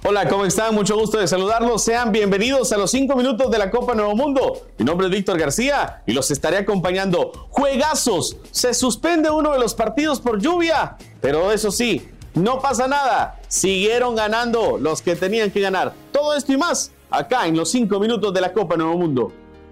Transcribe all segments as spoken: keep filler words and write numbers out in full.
Hola, ¿cómo están? Mucho gusto de saludarlos. Sean bienvenidos a los cinco minutos de la Copa Nuevo Mundo. Mi nombre es Víctor García y los estaré acompañando. Juegazos. Se suspende uno de los partidos por lluvia, pero eso sí, no pasa nada. Siguieron ganando los que tenían que ganar. Todo esto y más acá en los cinco minutos de la Copa Nuevo Mundo.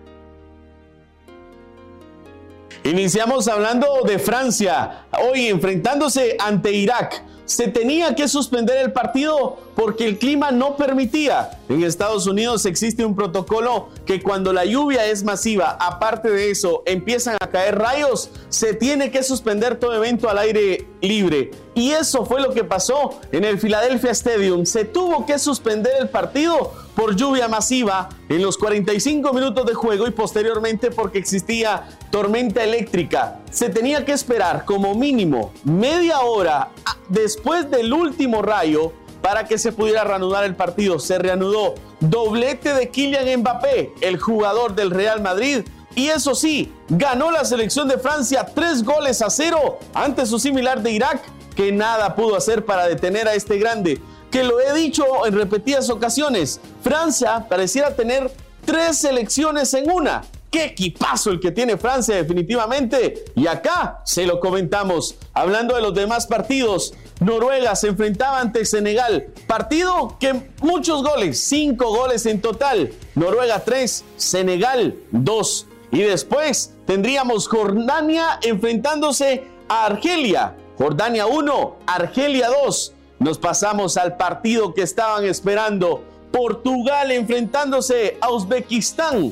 Iniciamos hablando de Francia, hoy enfrentándose ante Irak. Se tenía que suspender el partido porque el clima no permitía. En Estados Unidos existe un protocolo que cuando la lluvia es masiva, aparte de eso, empiezan a caer rayos, se tiene que suspender todo evento al aire libre. Y eso fue lo que pasó en el Philadelphia Stadium. Se tuvo que suspender el partido por lluvia masiva en los cuarenta y cinco minutos de juego y posteriormente porque existía tormenta eléctrica. Se tenía que esperar como mínimo media hora después del último rayo para que se pudiera reanudar el partido. Se reanudó. Doblete de Kylian Mbappé, el jugador del Real Madrid. Y eso sí, ganó la selección de Francia tres goles a cero ante su similar de Irak, que nada pudo hacer para detener a este grande. Que lo he dicho en repetidas ocasiones, Francia pareciera tener tres selecciones en una. ¡Qué equipazo el que tiene Francia definitivamente! Y acá se lo comentamos. Hablando de los demás partidos, Noruega se enfrentaba ante Senegal. Partido que muchos goles, cinco goles en total. Noruega tres, Senegal dos. Y después tendríamos Jordania enfrentándose a Argelia. Jordania uno, Argelia dos. Nos pasamos al partido que estaban esperando. Portugal enfrentándose a Uzbekistán.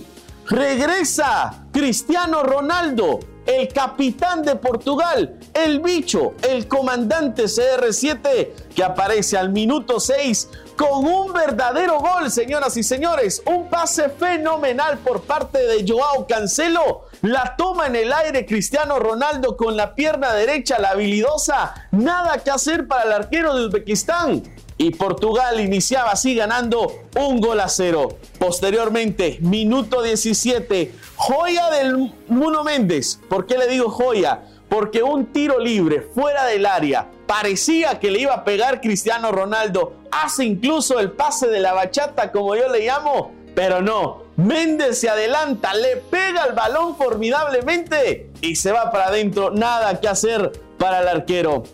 Regresa Cristiano Ronaldo, el capitán de Portugal, el bicho, el comandante C R siete, que aparece al minuto seis con un verdadero gol, señoras y señores. Un pase fenomenal por parte de Joao Cancelo. La toma en el aire Cristiano Ronaldo con la pierna derecha, la habilidosa. Nada que hacer para el arquero de Uzbekistán. Y Portugal iniciaba así ganando un gol a cero. Posteriormente, minuto diecisiete, joya del Nuno Méndez. ¿Por qué le digo joya? Porque un tiro libre fuera del área, parecía que le iba a pegar Cristiano Ronaldo. Hace incluso el pase de la bachata, como yo le llamo, pero no. Méndez se adelanta, le pega el balón formidablemente y se va para adentro. Nada que hacer para el arquero.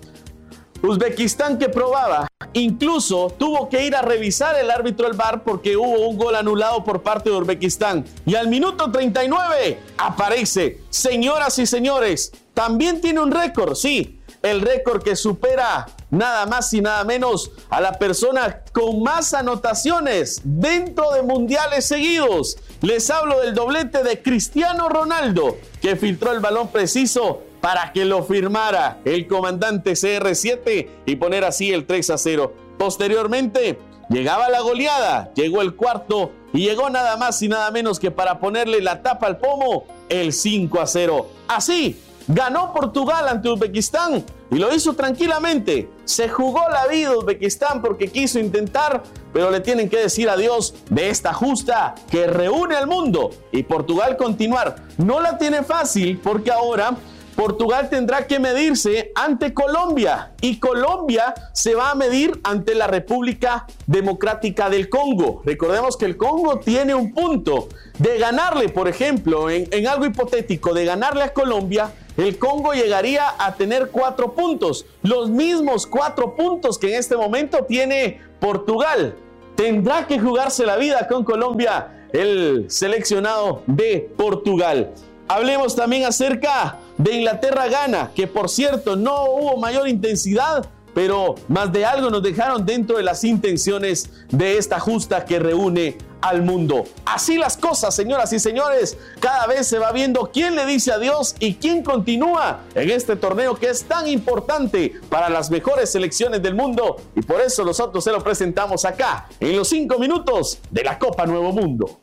Uzbekistán que probaba, incluso tuvo que ir a revisar el árbitro del V A R porque hubo un gol anulado por parte de Uzbekistán. Y al minuto treinta y nueve aparece, señoras y señores, también tiene un récord, sí, el récord que supera nada más y nada menos a la persona con más anotaciones dentro de mundiales seguidos. Les hablo del doblete de Cristiano Ronaldo, que filtró el balón preciso para que lo firmara el comandante C R siete y poner así el tres a cero. Posteriormente llegaba la goleada, llegó el cuarto y llegó nada más y nada menos que para ponerle la tapa al pomo, el cinco a cero. Así ganó Portugal ante Uzbekistán y lo hizo tranquilamente. Se jugó la vida Uzbekistán porque quiso intentar, pero le tienen que decir adiós de esta justa que reúne al mundo. Y Portugal continuar. No la tiene fácil porque ahora Portugal tendrá que medirse ante Colombia y Colombia se va a medir ante la República Democrática del Congo. Recordemos que el Congo tiene un punto. De ganarle, por ejemplo, en, en algo hipotético, de ganarle a Colombia, el Congo llegaría a tener cuatro puntos. Los mismos cuatro puntos que en este momento tiene Portugal. Tendrá que jugarse la vida con Colombia el seleccionado de Portugal. Hablemos también acerca de Inglaterra-Ghana, que por cierto no hubo mayor intensidad, pero más de algo nos dejaron dentro de las intenciones de esta justa que reúne al mundo. Así las cosas, señoras y señores, cada vez se va viendo quién le dice adiós y quién continúa en este torneo que es tan importante para las mejores selecciones del mundo y por eso nosotros se lo presentamos acá en los cinco minutos de la Copa Nuevo Mundo.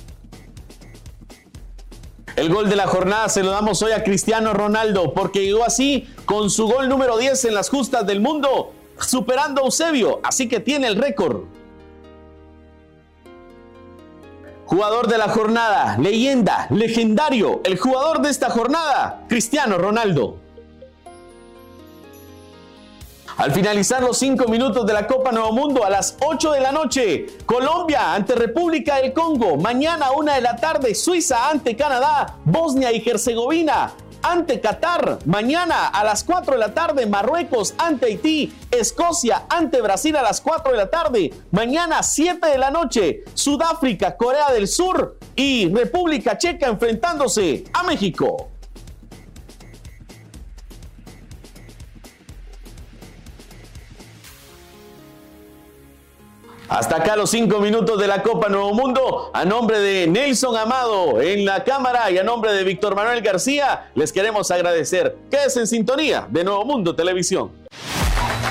El gol de la jornada se lo damos hoy a Cristiano Ronaldo porque llegó así con su gol número diez en las justas del mundo, superando a Eusebio, así que tiene el récord. Jugador de la jornada, leyenda, legendario, el jugador de esta jornada, Cristiano Ronaldo. Al finalizar los cinco minutos de la Copa Nuevo Mundo a las ocho de la noche, Colombia ante República del Congo. Mañana una de la tarde, Suiza ante Canadá, Bosnia y Herzegovina ante Qatar. Mañana a las cuatro de la tarde, Marruecos ante Haití, Escocia ante Brasil a las cuatro de la tarde. Mañana siete de la noche, Sudáfrica, Corea del Sur y República Checa enfrentándose a México. Hasta acá los cinco minutos de la Copa Nuevo Mundo. A nombre de Nelson Amado en la cámara y a nombre de Víctor Manuel García, les queremos agradecer. Quédense en sintonía de Nuevo Mundo Televisión.